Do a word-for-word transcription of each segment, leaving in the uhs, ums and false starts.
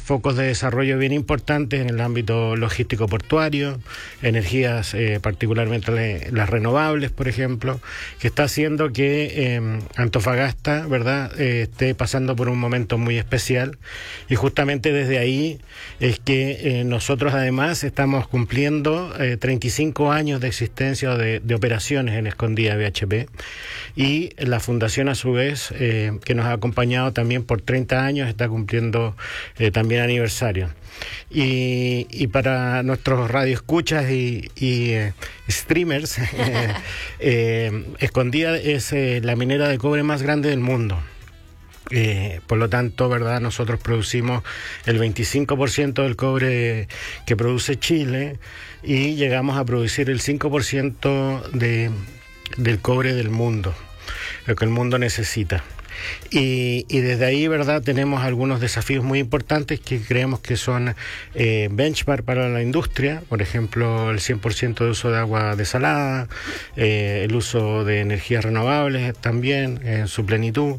focos de desarrollo bien importantes en el ámbito logístico portuario, energías, eh, particularmente le, las renovables, por ejemplo, que está haciendo que eh, Antofagasta, ¿verdad?, eh, esté pasando por un momento muy especial, y justamente desde ahí es que eh, nosotros además estamos cumpliendo eh, treinta y cinco años de existencia de, de operaciones en Escondida B H P, y la fundación a su vez, eh, que nos ha acompañado también por treinta años, está cumpliendo eh, también aniversario. Y, y para nuestros radioescuchas y, y eh, streamers, eh, eh, Escondida es eh, la minera de cobre más grande del mundo. Eh, por lo tanto, ¿verdad?, nosotros producimos el veinticinco por ciento del cobre que produce Chile, y llegamos a producir el cinco por ciento de, del cobre del mundo, lo que el mundo necesita. Y, y desde ahí, ¿verdad?, tenemos algunos desafíos muy importantes que creemos que son eh, benchmark para la industria. Por ejemplo, el cien por ciento de uso de agua desalada, eh, el uso de energías renovables también en su plenitud,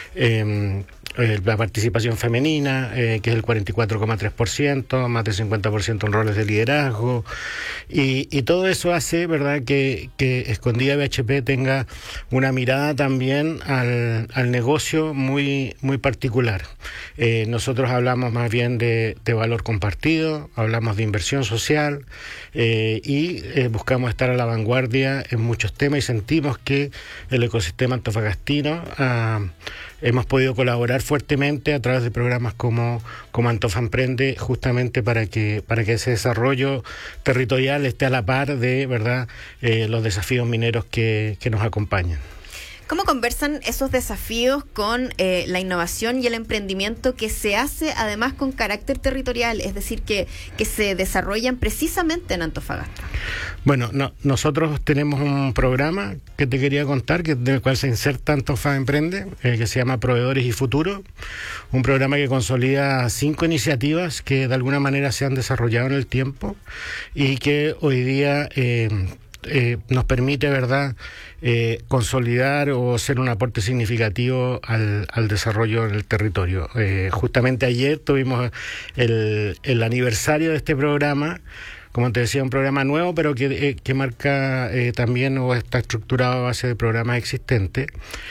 eh, eh, la participación femenina, eh, que es el cuarenta y cuatro coma tres por ciento, más del cincuenta por ciento en roles de liderazgo, y, y todo eso hace, ¿verdad?, que, que Escondida B H P tenga una mirada también al, al negocio muy, muy particular. Eh, nosotros hablamos más bien de, de valor compartido, hablamos de inversión social, eh, y eh, buscamos estar a la vanguardia en muchos temas, y sentimos que el ecosistema antofagastino ah, hemos podido colaborar fuertemente a través de programas como, como Antofa Emprende, justamente para que, para que ese desarrollo territorial esté a la par de, ¿verdad?, eh, los desafíos mineros que, que nos acompañan. ¿Cómo conversan esos desafíos con eh, la innovación y el emprendimiento que se hace además con carácter territorial, es decir, que, que se desarrollan precisamente en Antofagasta? Bueno, no, nosotros tenemos un programa que te quería contar, que del cual se inserta Antofa Emprende, eh, que se llama Proveedores y Futuro, un programa que consolida cinco iniciativas que de alguna manera se han desarrollado en el tiempo y que hoy día eh, eh, nos permite, ¿verdad?, Eh, consolidar o ser un aporte significativo al, al desarrollo en el territorio. Eh, justamente ayer tuvimos el, el aniversario de este programa, como te decía, un programa nuevo, pero que, eh, que marca eh, también o está estructurado a base de programas existentes.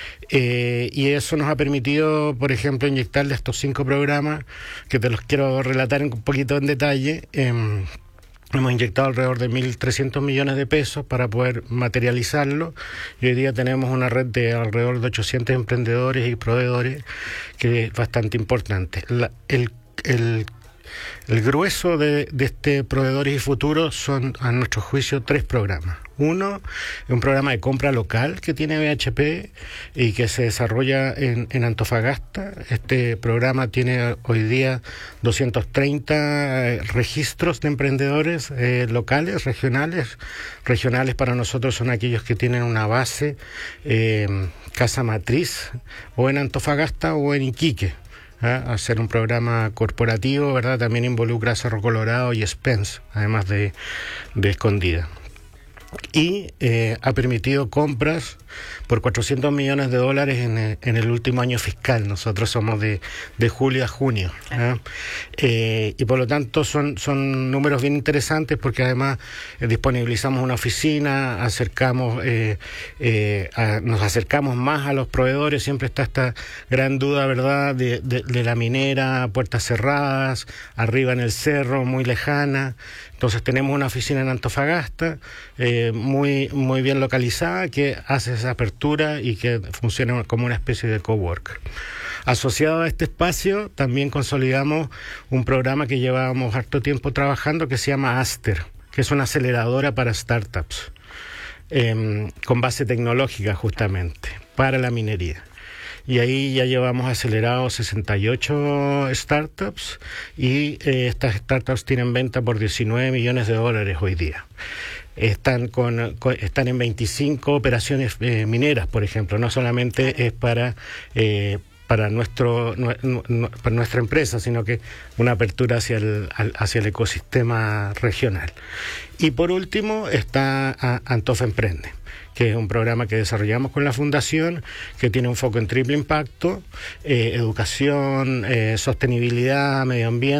Eh, y eso nos ha permitido, por ejemplo, inyectarle estos cinco programas, que te los quiero relatar un poquito en detalle. Eh, Hemos inyectado alrededor de mil trescientos millones de pesos para poder materializarlo, y hoy día tenemos una red de alrededor de ochocientos emprendedores y proveedores, que es bastante importante. La, el, el, el grueso de, de este Proveedores y Futuros son, a nuestro juicio, tres programas. Uno es un programa de compra local que tiene B H P y que se desarrolla en, en Antofagasta. Este programa tiene hoy día doscientos treinta registros de emprendedores eh, locales, regionales. Regionales para nosotros son aquellos que tienen una base, eh, casa matriz, o en Antofagasta o en Iquique. ¿eh? Hacer un programa corporativo, ¿verdad?, también involucra a Cerro Colorado y Spence, además de, de Escondida. Y eh, ha permitido compras por cuatrocientos millones de dólares en el, en el último año fiscal. Nosotros somos de, de julio a junio. ¿eh? Eh, y por lo tanto son, son números bien interesantes, porque además eh, disponibilizamos una oficina, acercamos, eh, eh, a, nos acercamos más a los proveedores. Siempre está esta gran duda, ¿verdad?, de, de, de la minera, puertas cerradas, arriba en el cerro, muy lejana. Entonces tenemos una oficina en Antofagasta, eh, muy, muy bien localizada, que hace esa apertura y que funciona como una especie de cowork. Asociado a este espacio, también consolidamos un programa que llevábamos harto tiempo trabajando, que se llama Aster, que es una aceleradora para startups, eh, con base tecnológica justamente, para la minería. Y ahí ya llevamos acelerados sesenta y ocho startups, y eh, estas startups tienen venta por diecinueve millones de dólares hoy día. Están con, con están en veinticinco operaciones eh, mineras, por ejemplo. No solamente es para eh, para nuestro no, no, para nuestra empresa, sino que una apertura hacia el hacia el ecosistema regional. Y por último está Antofa Emprende, que es un programa que desarrollamos con la Fundación, que tiene un foco en triple impacto: eh, educación, eh, sostenibilidad, medio ambiente